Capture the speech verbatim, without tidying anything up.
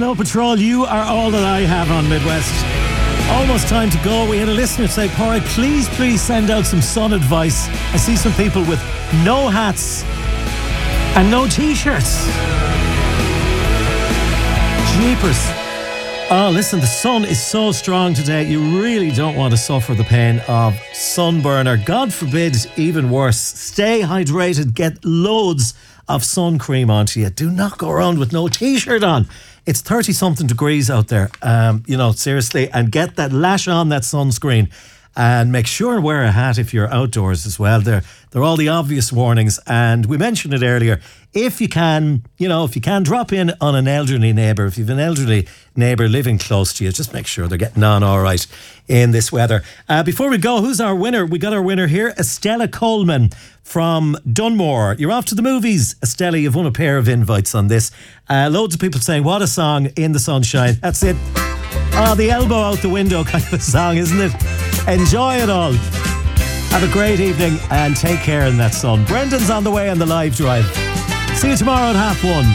Snow Patrol, you are all that I have on Midwest. Almost time to go. We had a listener say, Porry, please, please send out some sun advice. I see some people with no hats and no t-shirts. Jeepers. Oh, listen, the sun is so strong today. You really don't want to suffer the pain of sunburn, or God forbid, even worse. Stay hydrated. Get loads of sun cream onto you. Do not go around with no t-shirt on. It's thirty-something degrees out there, um, you know, seriously. And get that, lash on that sunscreen. And make sure and wear a hat if you're outdoors as well. They're, they're all the obvious warnings. And we mentioned it earlier. If you can, you know, if you can, drop in on an elderly neighbour. If you've an elderly neighbour living close to you, just make sure they're getting on all right in this weather. Uh, before we go, who's our winner? We got our winner here, Estella Coleman from Dunmore. You're off to the movies, Estella. You've won a pair of invites on this. Uh, loads of people saying, what a song, In the Sunshine. That's it. Oh, the elbow out the window kind of a song, isn't it? Enjoy it all. Have a great evening and take care in that sun. Brendan's on the way on the live drive. See you tomorrow at half one.